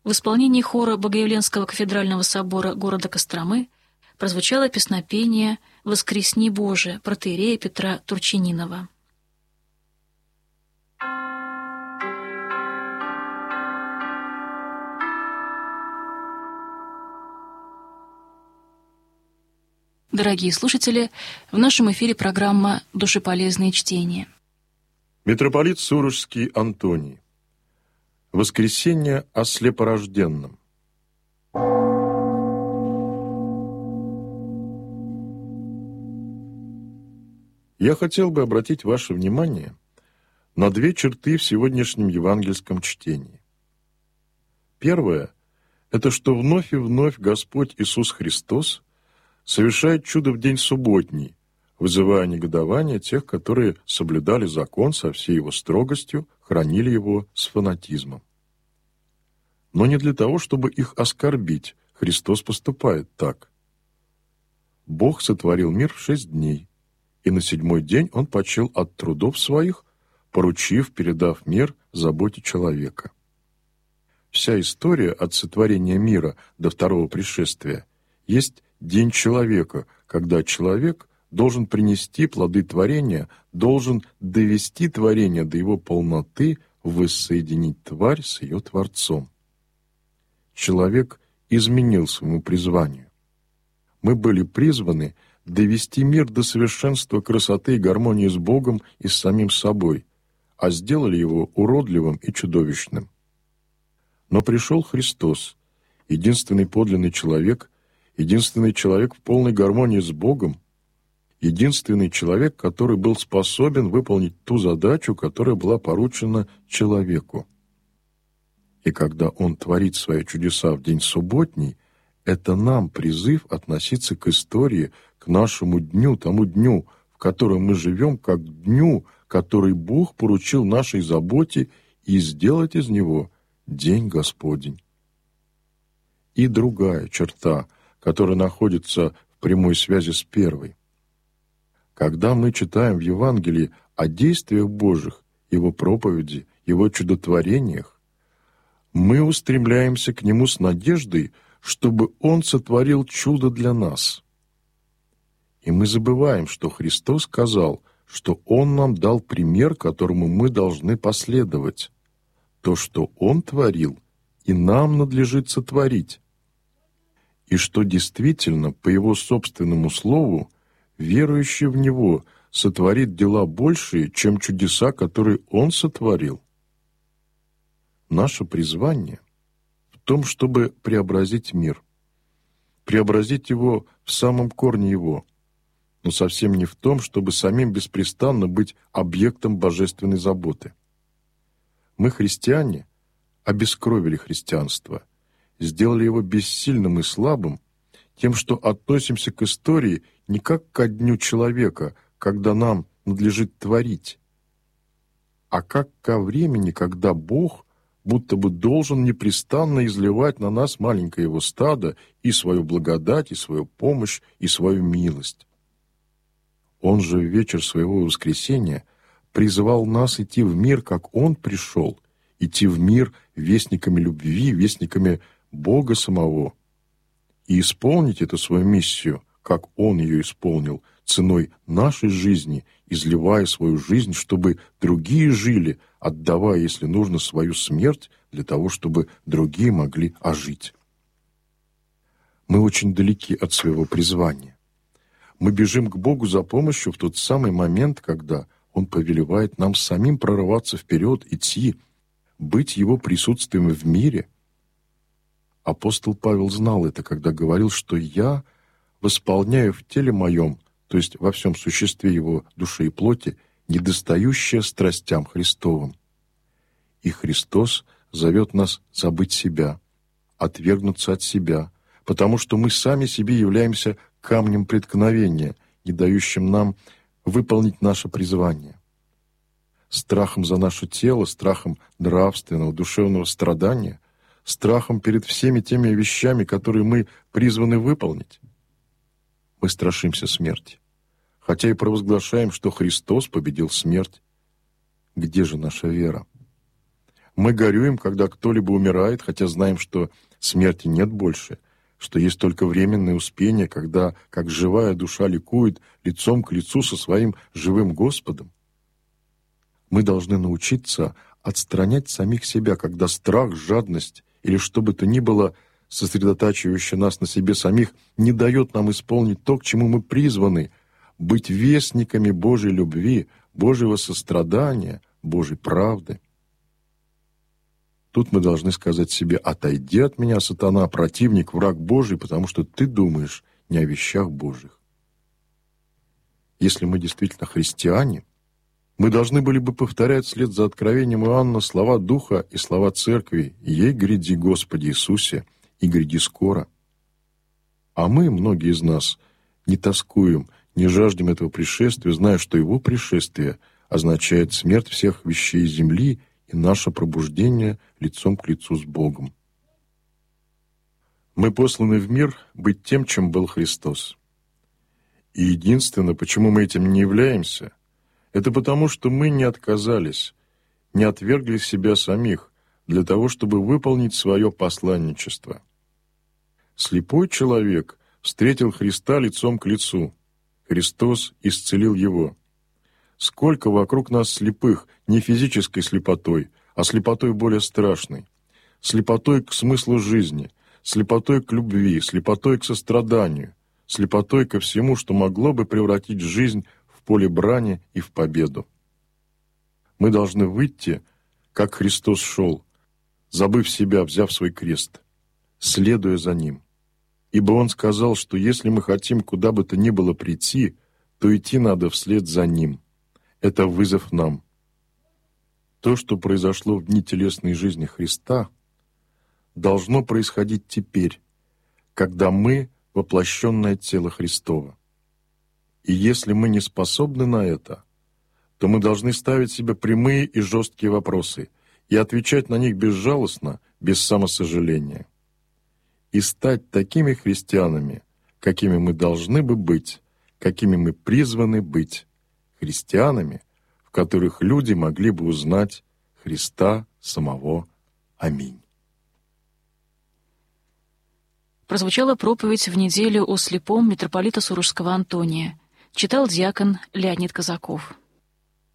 В исполнении хора Богоявленского кафедрального собора города Костромы прозвучало песнопение «Воскресни, Боже» протоиерея Петра Турчининова. Дорогие слушатели, в нашем эфире программа «Душеполезные чтения». Митрополит Сурожский Антоний. Воскресение о слепорожденном. Я хотел бы обратить ваше внимание на две черты в сегодняшнем евангельском чтении. Первое – это что вновь и вновь Господь Иисус Христос совершает чудо в день субботний, вызывая негодование тех, которые соблюдали закон со всей его строгостью, хранили его с фанатизмом. Но не для того, чтобы их оскорбить, Христос поступает так. Бог сотворил мир в 6 дней, и на 7-й день Он почил от трудов своих, передав мир заботе человека. Вся история от сотворения мира до второго пришествия есть день человека, когда человек должен принести плоды творения, должен довести творение до его полноты, воссоединить тварь с ее Творцом. Человек изменил своему призванию. Мы были призваны довести мир до совершенства, красоты и гармонии с Богом и с самим собой, а сделали его уродливым и чудовищным. Но пришел Христос, единственный подлинный человек в полной гармонии с Богом, единственный человек, который был способен выполнить ту задачу, которая была поручена человеку. И когда Он творит свои чудеса в день субботний, это нам призыв относиться к истории, к нашему дню, тому дню, в котором мы живем, как дню, который Бог поручил нашей заботе, и сделать из него день Господень. И другая черта, которая находится в прямой связи с первой. Когда мы читаем в Евангелии о действиях Божьих, Его проповеди, Его чудотворениях, мы устремляемся к Нему с надеждой, чтобы Он сотворил чудо для нас. И мы забываем, что Христос сказал, что Он нам дал пример, которому мы должны последовать. То, что Он творил, и нам надлежит сотворить. И что действительно, по Его собственному слову, верующий в Него сотворит дела большие, чем чудеса, которые Он сотворил. Наше призвание в том, чтобы преобразить мир, преобразить его в самом корне его, но совсем не в том, чтобы самим беспрестанно быть объектом божественной заботы. Мы, христиане, обескровили христианство, сделали его бессильным и слабым тем, что относимся к истории не как ко дню человека, когда нам надлежит творить, а как ко времени, когда Бог будто бы должен непрестанно изливать на нас маленькое его стадо и свою благодать, и свою помощь, и свою милость. Он же в вечер своего воскресения призывал нас идти в мир, как Он пришел, идти в мир вестниками любви, вестниками Бога самого, и исполнить эту свою миссию, как Он ее исполнил, ценой нашей жизни, изливая свою жизнь, чтобы другие жили, отдавая, если нужно, свою смерть для того, чтобы другие могли ожить. Мы очень далеки от своего призвания. Мы бежим к Богу за помощью в тот самый момент, когда Он повелевает нам самим прорываться вперед, идти, быть Его присутствием в мире. Апостол Павел знал это, когда говорил, что «я восполняю в теле моем», то есть во всем существе его души и плоти, недостающее страстям Христовым. И Христос зовет нас забыть себя, отвергнуться от себя, потому что мы сами себе являемся камнем преткновения, не дающим нам выполнить наше призвание. Страхом за наше тело, страхом нравственного, душевного страдания, страхом перед всеми теми вещами, которые мы призваны выполнить. Мы страшимся смерти, хотя и провозглашаем, что Христос победил смерть. Где же наша вера? Мы горюем, когда кто-либо умирает, хотя знаем, что смерти нет больше, что есть только временное успение, когда, как живая душа ликует лицом к лицу со своим живым Господом. Мы должны научиться отстранять самих себя, когда страх, жадность или что бы то ни было, сосредотачивающее нас на себе самих, не дает нам исполнить то, к чему мы призваны, быть вестниками Божьей любви, Божьего сострадания, Божьей правды. Тут мы должны сказать себе: «Отойди от меня, сатана, противник, враг Божий, потому что ты думаешь не о вещах Божьих». Если мы действительно христиане, мы должны были бы повторять вслед за откровением Иоанна слова Духа и слова Церкви: «Ей гряди, Господи Иисусе, и гряди скоро». А мы, многие из нас, не тоскуем, не жаждем этого пришествия, зная, что его пришествие означает смерть всех вещей земли и наше пробуждение лицом к лицу с Богом. Мы посланы в мир быть тем, чем был Христос. И единственное, почему мы этим не являемся, это потому, что мы не отказались, не отвергли себя самих для того, чтобы выполнить свое посланничество. Слепой человек встретил Христа лицом к лицу. Христос исцелил его. Сколько вокруг нас слепых, не физической слепотой, а слепотой более страшной. Слепотой к смыслу жизни, слепотой к любви, слепотой к состраданию, слепотой ко всему, что могло бы превратить жизнь в поле брани и в победу. Мы должны выйти, как Христос шел, забыв себя, взяв свой крест, следуя за Ним. Ибо Он сказал, что если мы хотим куда бы то ни было прийти, то идти надо вслед за Ним. Это вызов нам. То, что произошло в дни телесной жизни Христа, должно происходить теперь, когда мы — воплощенное тело Христово. И если мы не способны на это, то мы должны ставить себе прямые и жесткие вопросы и отвечать на них безжалостно, без самосожаления. И стать такими христианами, какими мы должны бы быть, какими мы призваны быть, христианами, в которых люди могли бы узнать Христа самого. Аминь. Прозвучала проповедь в неделю о слепом митрополита Сурожского Антония. Читал диакон Леонид Казаков.